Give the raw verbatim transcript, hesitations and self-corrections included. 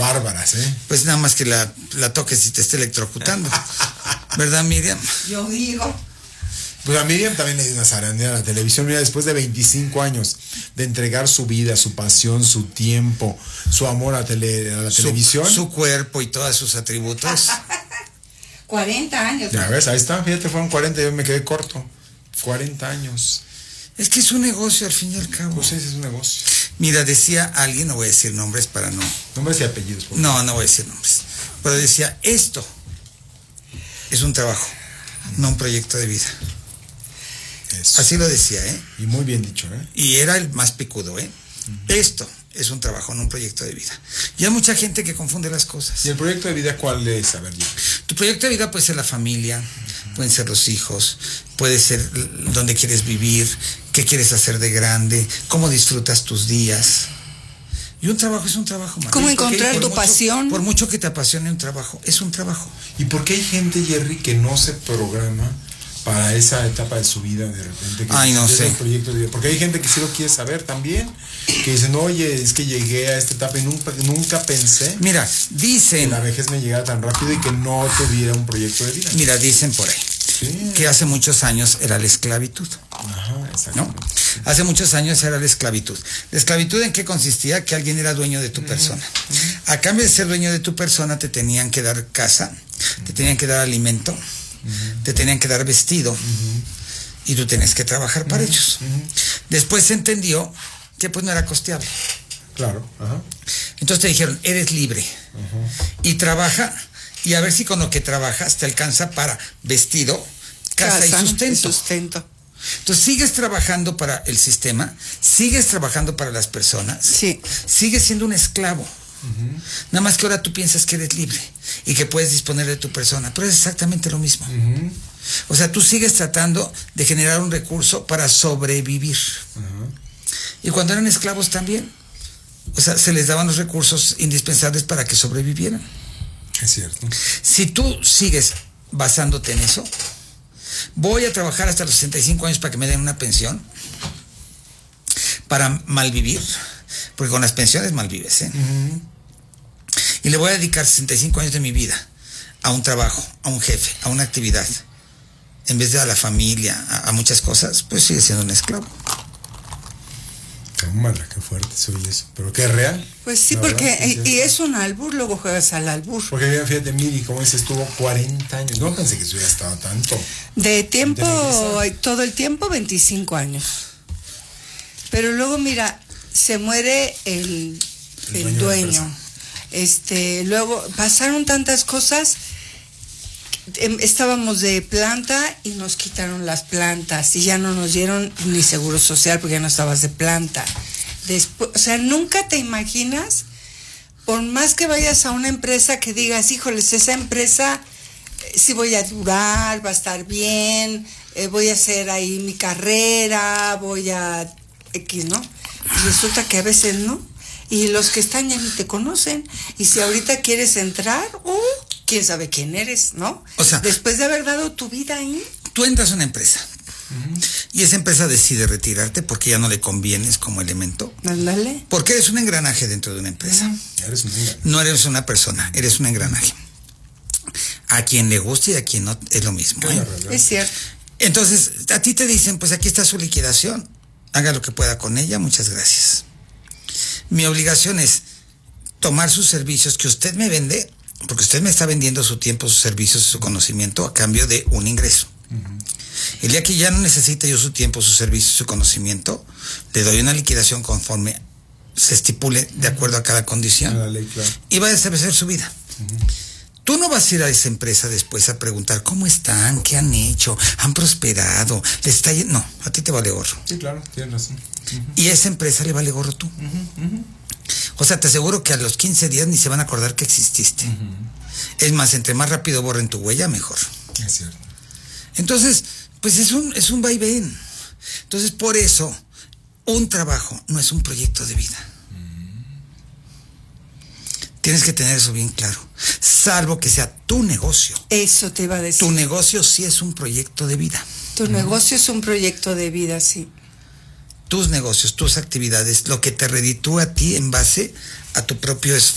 bárbaras, ¿eh? Pues nada más que la, la toques y te esté electrocutando. ¿Verdad, Miriam? Yo digo. Pues a Miriam también le dio una zarandeada a la televisión. Mira, después de veinticinco años de entregar su vida, su pasión, su tiempo, su amor a, tele, a la su, televisión. Su cuerpo y todos sus atributos. cuarenta años. Ya ves, ahí está, fíjate, fueron cuarenta, yo me quedé corto. cuarenta años. Es que es un negocio al fin y al cabo. Pues ese es un negocio. Mira, decía alguien, no voy a decir nombres para no... Nombres y apellidos, por favor. No, no voy a decir nombres. Pero decía, esto es un trabajo, no un proyecto de vida. Eso. Así lo decía, ¿eh? Y muy bien dicho, ¿eh? Y era el más picudo, ¿eh? Uh-huh. Esto es un trabajo, no un proyecto de vida. Y hay mucha gente que confunde las cosas. ¿Y el proyecto de vida cuál es? A ver, yo. Tu proyecto de vida puede ser la familia, uh-huh. pueden ser los hijos, puede ser dónde quieres vivir, qué quieres hacer de grande, cómo disfrutas tus días. Y un trabajo es un trabajo, María. ¿Cómo encontrar tu mucho, pasión? Por mucho que te apasione un trabajo, es un trabajo. ¿Y por qué hay gente, Jerry, que no se programa para esa etapa de su vida de repente? Que Ay, no sé. Proyecto de vida? Porque hay gente que sí lo quiere saber también, que dicen, oye, es que llegué a esta etapa y nunca, nunca pensé Mira, dicen... que la vejez me llegara tan rápido y que no tuviera un proyecto de vida. Mira, dicen por ahí. Sí. Que hace muchos años era la esclavitud. Ajá, exacto. ¿No? Hace muchos años era la esclavitud. ¿La esclavitud en qué consistía? Que alguien era dueño de tu persona. Uh-huh. A cambio de ser dueño de tu persona, te tenían que dar casa, uh-huh. te tenían que dar alimento, uh-huh. te tenían que dar vestido, uh-huh. y tú tenías que trabajar para uh-huh. ellos. Uh-huh. Después se entendió que pues no era costeable. Claro. Ajá. Entonces te dijeron, eres libre. Uh-huh. Y trabaja, y a ver si con lo que trabajas te alcanza para vestido, casa, casa y sustento. Y sustento. Entonces sigues trabajando para el sistema, sigues trabajando para las personas, sí. sigues siendo un esclavo. Uh-huh. Nada más que ahora tú piensas que eres libre y que puedes disponer de tu persona, pero es exactamente lo mismo. Uh-huh. O sea, tú sigues tratando de generar un recurso para sobrevivir. Uh-huh. Y cuando eran esclavos también, o sea, se les daban los recursos indispensables para que sobrevivieran. Es cierto. Si tú sigues basándote en eso, voy a trabajar hasta los sesenta y cinco años para que me den una pensión, para malvivir, porque con las pensiones malvives, ¿eh? Uh-huh. Y le voy a dedicar sesenta y cinco años de mi vida a un trabajo, a un jefe, a una actividad, en vez de a la familia, a, a muchas cosas, pues sigue siendo un esclavo. Cámara, qué fuerte soy eso. Pero qué real. Pues sí, porque verdad, sí, y, y es un albur, luego juegas al albur. Porque fíjate, Miri, como dices, estuvo cuarenta años. No pensé que eso hubiera estado tanto. De tiempo, todo el tiempo, veinticinco años. Pero luego, mira, se muere el, el, el dueño. dueño. Este, luego pasaron tantas cosas. Estábamos de planta y nos quitaron las plantas y ya no nos dieron ni seguro social porque ya no estabas de planta. Después, o sea, nunca te imaginas, por más que vayas a una empresa que digas, híjoles, esa empresa eh, sí voy a durar, va a estar bien, eh, voy a hacer ahí mi carrera, voy a X, ¿no? Y resulta que a veces no. Y los que están ya ni te conocen. Y si ahorita quieres entrar, uh, quién sabe quién eres, ¿no? O sea, después de haber dado tu vida ahí. Tú entras a una empresa uh-huh. y esa empresa decide retirarte porque ya no le convienes como elemento. Ándale. Porque eres un engranaje dentro de una empresa. Uh-huh. Eres un engranaje. No eres una persona, eres un engranaje. A quien le guste y a quien no es lo mismo. ¿eh? Es cierto. Entonces, a ti te dicen, pues aquí está su liquidación. Haga lo que pueda con ella, muchas gracias. Mi obligación es tomar sus servicios que usted me vende, porque usted me está vendiendo su tiempo, sus servicios, su conocimiento a cambio de un ingreso. Uh-huh. El día que ya no necesite yo su tiempo, su servicio, su conocimiento, le doy una liquidación conforme se estipule de acuerdo a cada condición. A la ley, claro. Y va a establecer su vida. Uh-huh. Tú no vas a ir a esa empresa después a preguntar cómo están, qué han hecho, han prosperado, les está yendo. No, a ti te vale gorro. Sí, claro, tienes razón. Uh-huh. Y a esa empresa le vale gorro tú. Uh-huh, uh-huh. O sea, te aseguro que a los quince días ni se van a acordar que exististe. Uh-huh. Es más, entre más rápido borren tu huella, mejor. Es cierto. Entonces, pues es un, es un vaivén. Entonces, por eso, un trabajo no es un proyecto de vida. Tienes que tener eso bien claro. Salvo que sea tu negocio. Eso te iba a decir. Tu negocio sí es un proyecto de vida. Tu uh-huh. negocio es un proyecto de vida, sí. Tus negocios, tus actividades, lo que te reditúa a ti en base a tu propio esfuerzo.